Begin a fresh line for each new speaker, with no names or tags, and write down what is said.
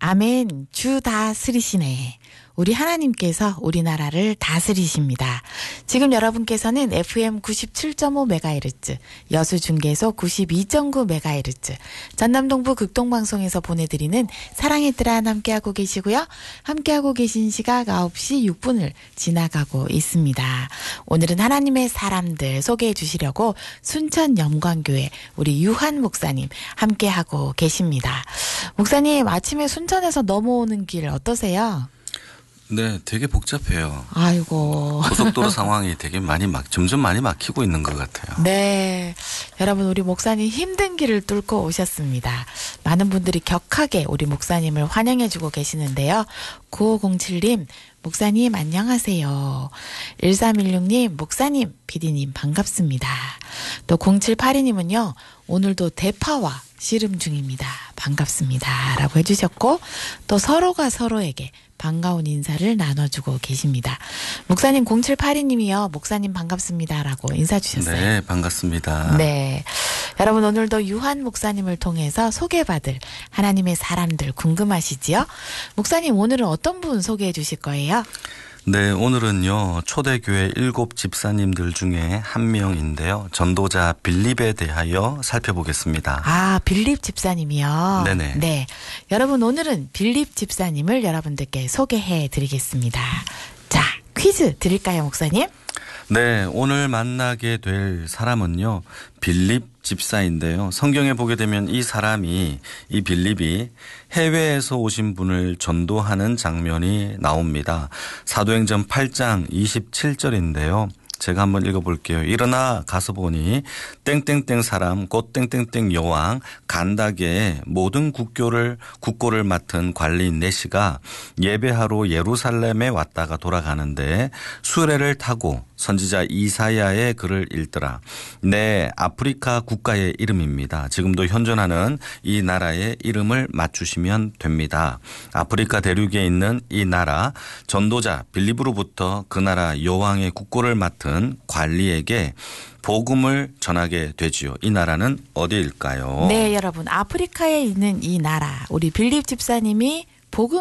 아멘. 주 다스리시네. 우리 하나님께서 우리나라를 다스리십니다. 지금 여러분께서는 FM 97.5MHz, 여수중계소 92.9MHz, 전남동부 극동방송에서 보내드리는 사랑의 뜰안 함께하고 계시고요. 함께하고 계신 시각 9시 6분을 지나가고 있습니다. 오늘은 하나님의 사람들 소개해 주시려고 순천 영광교회 우리 유한 목사님 함께하고 계십니다. 목사님, 아침에 순천에서 넘어오는 길 어떠세요?
네, 되게 복잡해요.
아이고.
고속도로 상황이 되게 점점 많이 막히고 있는 것 같아요.
네. 여러분, 우리 목사님 힘든 길을 뚫고 오셨습니다. 많은 분들이 격하게 우리 목사님을 환영해주고 계시는데요. 9507님, 목사님 안녕하세요. 1316님, 목사님, PD님 반갑습니다. 또 0782님은요, 오늘도 대파와 씨름 중입니다. 반갑습니다. 라고 해주셨고, 또 서로가 서로에게 반가운 인사를 나눠주고 계십니다. 목사님 0782님이요. 목사님 반갑습니다. 라고 인사 주셨어요.
네, 반갑습니다.
네. 여러분, 오늘도 유한 목사님을 통해서 소개받을 하나님의 사람들 궁금하시지요? 목사님, 오늘은 어떤 분 소개해 주실 거예요?
네, 오늘은요, 초대교회 7 집사님들 중에 한 명인데요. 전도자 빌립에 대하여 살펴보겠습니다.
아, 빌립 집사님이요?
네네.
네. 여러분, 오늘은 빌립 집사님을 여러분들께 소개해 드리겠습니다. 자, 퀴즈 드릴까요, 목사님?
네, 오늘 만나게 될 사람은요, 빌립 집사인데요. 성경에 보게 되면 이 빌립이 해외에서 오신 분을 전도하는 장면이 나옵니다. 사도행전 8장 27절인데요. 제가 한번 읽어볼게요. 일어나 가서 보니 땡땡땡 사람 곧 땡땡땡 여왕 간다게의 모든 국고를 맡은 관리인 내시가 예배하러 예루살렘에 왔다가 돌아가는데 수레를 타고 선지자 이사야의 글을 읽더라. 네, 아프리카 국가의 이름입니다. 지금도 현존하는 이 나라의 이름을 맞추시면 됩니다. 아프리카 대륙에 있는 이 나라 전도자 빌립으로부터 그 나라 여왕의 국고를 맡은 관리에게 복음을 전하게 되지요. 이 나라는 어디일까요?
네, 여러분. 아프리카에 있는 이 나라, 우리 빌립 집사님이 복음